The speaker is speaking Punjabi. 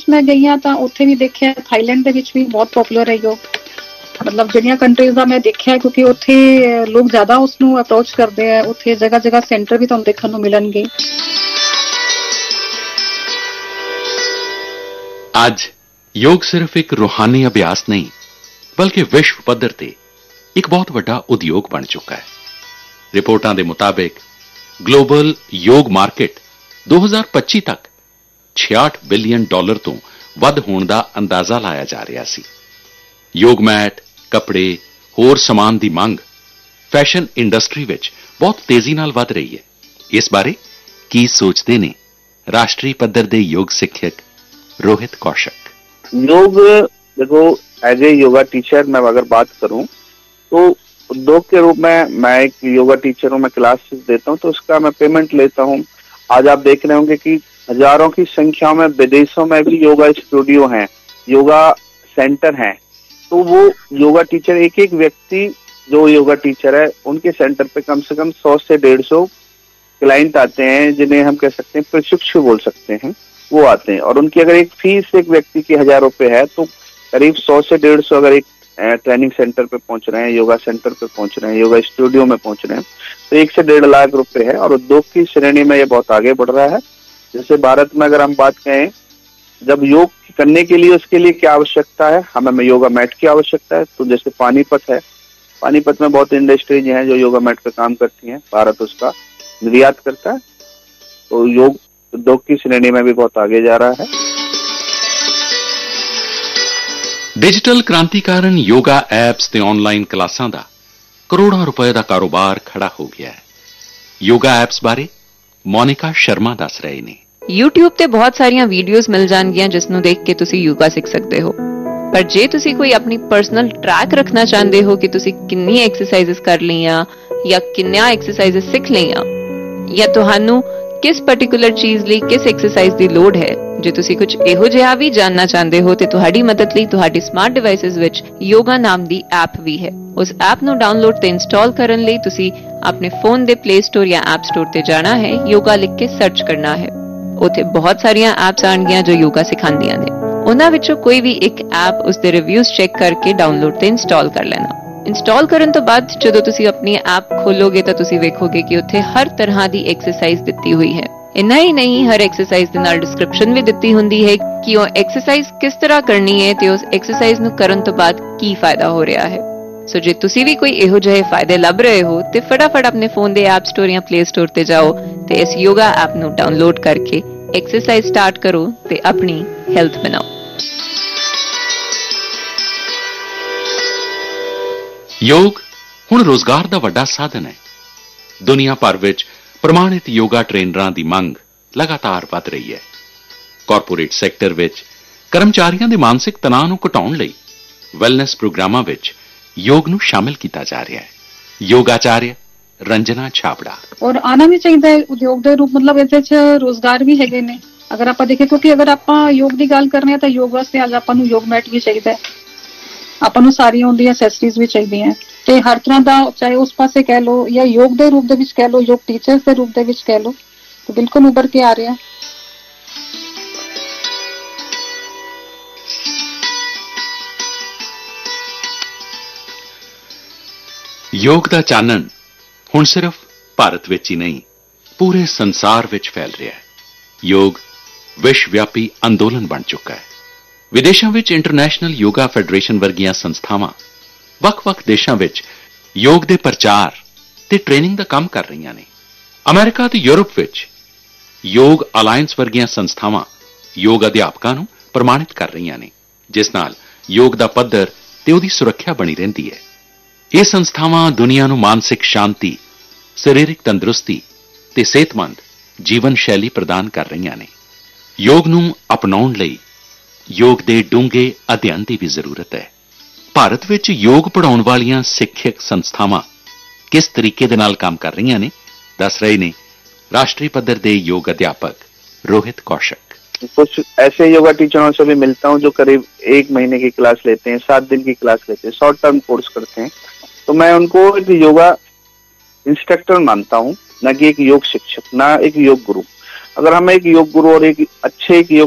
मैं गई हाँ तो उत्थे भी देखिया थाईलैंड दे विच भी बहुत पॉपुलर है योग। मतलब जिहड़ियां कंट्रीज दा मैं देखिया क्योंकि उत्थे लोग ज्यादा उसनू अप्रोच करते हैं, उत्थे जगह जगह सेंटर भी तुहानूं देखण नूं मिलणगे। आज योग सिर्फ एक रूहानी अभ्यास नहीं बल्कि विश्व पद्धर ते एक बहुत वड्डा उद्योग बन चुका है। रिपोर्टां दे मुताबिक ग्लोबल योग मार्केट 2025 तक $66 बिलियन तो ਵੱਧ ਹੋਣ ਦਾ ਅੰਦਾਜ਼ਾ ਲਾਇਆ ਜਾ ਰਿਹਾ ਸੀ। ਯੋਗ ਮੈਟ, ਕੱਪੜੇ, ਹੋਰ ਸਮਾਨ ਦੀ ਮੰਗ ਫੈਸ਼ਨ ਇੰਡਸਟਰੀ ਵਿੱਚ ਬਹੁਤ ਤੇਜ਼ੀ ਨਾਲ ਵਧ ਰਹੀ ਹੈ। ਇਸ ਬਾਰੇ ਕੀ ਸੋਚਦੇ ਨੇ ਰਾਸ਼ਟਰੀ ਪੱਧਰ ਦੇ ਯੋਗ ਸਿੱਖਿਅਕ रोहित कौशिक? योग देखो, एज ए योगा टीचर मैं अगर बात करूं तो उद्योग के रूप में मैं एक योगा टीचर हूं, मैं क्लासेस देता हूं तो उसका मैं पेमेंट लेता हूं। आज आप देख रहे होंगे कि हजारों की संख्या में विदेशों में भी योगा स्टूडियो हैं, योगा सेंटर हैं। तो वो योगा टीचर एक एक व्यक्ति जो योगा टीचर है उनके सेंटर पे कम से कम 100 से 150 क्लाइंट आते हैं, जिन्हें हम कह सकते हैं प्रशिक्षु बोल सकते हैं, वो आते हैं। और उनकी अगर एक फीस एक व्यक्ति की 1000 रुपए है तो करीब 100 से 150 अगर एक ट्रेनिंग सेंटर पे पहुंच रहे हैं, योगा सेंटर पे पहुंच रहे हैं, योगा स्टूडियो में पहुंच रहे हैं तो 1 से 1.5 लाख रुपए है। और उद्योग की श्रेणी में ये बहुत आगे बढ़ रहा है। जैसे भारत में अगर हम बात करें, जब योग करने के लिए उसके लिए क्या आवश्यकता है, हमें योगा मैट की आवश्यकता है। तो जैसे पानीपत है, पानीपत में बहुत इंडस्ट्रीज हैं जो योगा मैट पे काम करती हैं, भारत उसका निर्यात करता है। तो योग उद्योग की श्रेणी में भी बहुत आगे जा रहा है। डिजिटल क्रांति कारण योगा एप्स ते ऑनलाइन क्लासां दा करोड़ों रुपए का कारोबार खड़ा हो गया है। योगा एप्स बारे मोनिका शर्मा दस रहे ने। YouTube ਤੇ ਬਹੁਤ ਸਾਰੀਆਂ ਵੀਡੀਓਜ਼ ਮਿਲ ਜਾਣਗੀਆਂ ਜਿਸ ਨੂੰ ਦੇਖ ਕੇ ਤੁਸੀਂ ਯੋਗਾ ਸਿੱਖ ਸਕਦੇ ਹੋ। ਪਰ ਜੇ ਤੁਸੀਂ ਕੋਈ ਆਪਣੀ ਪਰਸਨਲ ਟਰੈਕ ਰੱਖਣਾ ਚਾਹੁੰਦੇ ਹੋ ਕਿ ਤੁਸੀਂ ਕਿੰਨੀ ਐਕਸਰਸਾਈਜ਼ਸ ਕਰ ਲਈਆਂ ਜਾਂ ਕਿੰਨੀਆਂ ਐਕਸਰਸਾਈਜ਼ਸ ਸਿੱਖ ਲਈਆਂ ਜਾਂ ਤੁਹਾਨੂੰ ਕਿਸ ਪਾਰਟਿਕੂਲਰ ਚੀਜ਼ ਲਈ ਕਿਸ ਐਕਸਰਸਾਈਜ਼ ਦੀ ਲੋੜ ਹੈ, ਜੇ ਤੁਸੀਂ ਕੁਝ ਇਹੋ ਜਿਹਾ ਵੀ ਜਾਣਨਾ ਚਾਹੁੰਦੇ ਹੋ ਤੇ ਤੁਹਾਡੀ ਮਦਦ ਲਈ ਤੁਹਾਡੀ ਸਮਾਰਟ ਡਿਵਾਈਸਸ ਵਿੱਚ ਯੋਗਾ ਨਾਮ ਦੀ ਐਪ ਵੀ ਹੈ। ਉਸ ਐਪ ਨੂੰ ਡਾਊਨਲੋਡ ਤੇ ਇੰਸਟਾਲ ਕਰਨ ਲਈ ਤੁਸੀਂ ਆਪਣੇ ਫੋਨ ਦੇ ਪਲੇ ਸਟੋਰ ਜਾਂ ਐਪ ਸਟੋਰ ਤੇ ਜਾਣਾ ਹੈ, ਯੋਗਾ ਲਿਖ ਕੇ ਸਰਚ ਕਰਨਾ ਹੈ। ਉੱਥੇ ਬਹੁਤ ਸਾਰੀਆਂ ਐਪਸ ਆਣਗੀਆਂ ਜੋ ਯੋਗਾ ਸਿਖਾਉਂਦੀਆਂ ਨੇ। ਉਹਨਾਂ ਵਿੱਚੋਂ ਕੋਈ ਵੀ ਇੱਕ ਐਪ ਉਸ ਦੇ ਰਿਵਿਊਜ਼ ਚੈੱਕ ਕਰਕੇ ਡਾਊਨਲੋਡ ਤੇ ਇੰਸਟਾਲ ਕਰ ਲੈਣਾ। ਇੰਸਟਾਲ ਕਰਨ ਤੋਂ ਬਾਅਦ ਜਦੋਂ ਤੁਸੀਂ ਆਪਣੀ ਐਪ ਖੋਲੋਗੇ ਤਾਂ ਤੁਸੀਂ ਵੇਖੋਗੇ ਕਿ ਉੱਥੇ ਹਰ ਤਰ੍ਹਾਂ ਦੀ ਐਕਸਰਸਾਈਜ਼ ਦਿੱਤੀ ਹੋਈ ਹੈ। ਇੰਨਾ ਹੀ ਨਹੀਂ, ਹਰ ਐਕਸਰਸਾਈਜ਼ ਦੇ ਨਾਲ ਡਿਸਕ੍ਰਿਪਸ਼ਨ ਵੀ ਦਿੱਤੀ ਹੁੰਦੀ ਹੈ ਕਿ ਉਹ ਐਕਸਰਸਾਈਜ਼ ਕਿਸ ਤਰ੍ਹਾਂ ਕਰਨੀ ਹੈ ਤੇ ਉਸ ਐਕਸਰਸਾਈਜ਼ ਨੂੰ ਕਰਨ ਤੋਂ ਬਾਅਦ ਕੀ ਫਾਇਦਾ ਹੋ ਰਿਹਾ ਹੈ। ਸੋ ਜੇ ਤੁਸੀਂ ਵੀ ਕੋਈ ਇਹੋ ਜਿਹੇ ਫਾਇਦੇ ਲੱਭ ਰਹੇ ਹੋ ਤੇ ਫਟਾਫਟ ਆਪਣੇ ਫੋਨ ਦੇ ਐਪ ਸਟੋਰ ਜਾਂ ਪਲੇ ਸਟੋਰ ਤੇ ਜਾਓ ਤੇ ਇਸ ਯੋਗਾ ਐਪ ਨੂੰ ਡਾਊਨਲੋਡ ਕਰਕੇ ਐਕਸਰਸਾਈਜ਼ ਸਟਾਰਟ ਕਰੋ ਤੇ ਆਪਣੀ ਹੈਲਥ ਬਣਾਓ। योग ਹੁਣ ਰੋਜ਼ਗਾਰ ਦਾ ਵੱਡਾ ਸਾਧਨ ਹੈ। ਦੁਨੀਆ ਭਰ ਵਿੱਚ ਪ੍ਰਮਾਣਿਤ ਯੋਗਾ ਟ੍ਰੇਨਰਾਂ ਦੀ ਮੰਗ ਲਗਾਤਾਰ ਵਧ ਰਹੀ ਹੈ। ਕਾਰਪੋਰੇਟ ਸੈਕਟਰ ਵਿੱਚ ਕਰਮਚਾਰੀਆਂ ਦੇ ਮਾਨਸਿਕ ਤਣਾਅ ਨੂੰ ਘਟਾਉਣ ਲਈ ਵੈਲਨੈਸ ਪ੍ਰੋਗਰਾਮਾਂ ਵਿੱਚ ਯੋਗ ਨੂੰ ਸ਼ਾਮਿਲ ਕੀਤਾ ਜਾ ਰਿਹਾ ਹੈ। ਯੋਗਾਚਾर्य ਰੰਜਨਾ ਛਾਬੜਾ। ਔਰ ਆਣਾ ਵੀ ਚਾਹੀਦਾ ਹੈ ਉਦਯੋਗ ਦੇ ਰੂਪ, ਮਤਲਬ ਇਹਦੇ 'ਚ ਰੋਜ਼ਗਾਰ ਵੀ ਹੈਗੇ ਨੇ ਅਗਰ ਆਪਾਂ ਦੇਖੀਏ, ਕਿਉਂਕਿ ਅਗਰ ਆਪਾਂ ਯੋਗ ਦੀ ਗੱਲ ਕਰਨੇ ਆ ਤਾਂ ਯੋਗ ਵਾਸਤੇ ਅੱਜ ਆਪਾਂ ਨੂੰ ਯੋਗ ਮੈਟ ਵੀ ਚਾਹੀਦਾ ਹੈ, ਆਪਾਂ ਨੂੰ ਸਾਰੀਆਂ ਉਹਦੀਆਂ ਐਕਸੈਸਰੀਜ਼ ਵੀ ਚਾਹੀਦੀਆਂ ਤੇ ਹਰ ਤਰ੍ਹਾਂ ਦਾ, ਚਾਹੇ ਉਸ ਪਾਸੇ ਕਹਿ ਲਓ ਜਾਂ ਯੋਗ ਦੇ ਰੂਪ ਦੇ ਵਿੱਚ ਕਹਿ ਲਓ, ਯੋਗ ਟੀਚਰਸ ਦੇ ਰੂਪ ਦੇ ਵਿੱਚ ਕਹਿ ਲਓ, ਤੇ ਬਿਲਕੁਲ ਉੱਭਰ ਕੇ ਆ ਰਿਹਾ। ਯੋਗ ਦਾ ਚਾਨਣ ਹੁਣ ਸਿਰਫ ਭਾਰਤ ਵਿੱਚ ਹੀ ਨਹੀਂ ਪੂਰੇ ਸੰਸਾਰ ਵਿੱਚ ਫੈਲ ਰਿਹਾ ਹੈ। ਯੋਗ ਵਿਸ਼ਵ ਵਿਆਪੀ ਅੰਦੋਲਨ ਬਣ ਚੁੱਕਾ ਹੈ। ਵਿਦੇਸ਼ਾਂ ਵਿੱਚ ਇੰਟਰਨੈਸ਼ਨਲ ਯੋਗਾ ਫੈਡਰੇਸ਼ਨ ਵਰਗੀਆਂ ਸੰਸਥਾਵਾਂ ਵੱਖ-ਵੱਖ ਦੇਸ਼ਾਂ ਵਿੱਚ ਯੋਗ ਦੇ ਪ੍ਰਚਾਰ ਤੇ ਟ੍ਰੇਨਿੰਗ ਦਾ ਕੰਮ ਕਰ ਰਹੀਆਂ ਨੇ। ਅਮਰੀਕਾ ਤੇ ਯੂਰਪ ਵਿੱਚ ਯੋਗ ਅਲਾਇੰਸ ਵਰਗੀਆਂ ਸੰਸਥਾਵਾਂ ਯੋਗ ਅਧਿਆਪਕਾਂ ਨੂੰ ਪ੍ਰਮਾਣਿਤ ਕਰ ਰਹੀਆਂ ਨੇ, ਜਿਸ ਨਾਲ ਯੋਗ ਦਾ ਪੱਧਰ ਤੇ ਉਹਦੀ ਸੁਰੱਖਿਆ ਬਣੀ ਰਹਿੰਦੀ ਹੈ। ਇਹ ਸੰਸਥਾਵਾਂ ਦੁਨੀਆ ਨੂੰ ਮਾਨਸਿਕ ਸ਼ਾਂਤੀ, ਸਰੀਰਕ ਤੰਦਰੁਸਤੀ ਤੇ ਸਿਹਤਮੰਦ ਜੀਵਨ ਸ਼ੈਲੀ ਪ੍ਰਦਾਨ ਕਰ ਰਹੀਆਂ ਨੇ। ਯੋਗ ਨੂੰ ਅਪਣਾਉਣ ਲਈ ਯੋਗ ਦੇ ਡੂੰਘੇ ਅਧਿਐਨ ਦੀ ਵੀ ਜ਼ਰੂਰਤ ਹੈ। ਭਾਰਤ ਵਿੱਚ ਯੋਗ ਪੜ੍ਹਾਉਣ ਵਾਲੀਆਂ ਸਿੱਖਿਅਕ ਸੰਸਥਾਵਾਂ ਕਿਸ ਤਰੀਕੇ ਦੇ ਨਾਲ ਕੰਮ ਕਰ ਰਹੀਆਂ ਨੇ, ਦੱਸ ਰਹੇ ਨੇ राष्ट्रीय पद्धर दे योग अध्यापक रोहित कौशिक। कुछ ऐसे योगा टीचरों से भी मिलता हूँ जो करीब 1 महीने की क्लास लेते हैं, 7 दिन की क्लास लेते हैं, शॉर्ट टर्म कोर्स करते हैं। तो मैं उनको एक योगा इंस्ट्रक्टर मानता हूँ, न कि एक योग शिक्षक, ना एक योग गुरु। अगर हम एक योग गुरु और एक अच्छे योग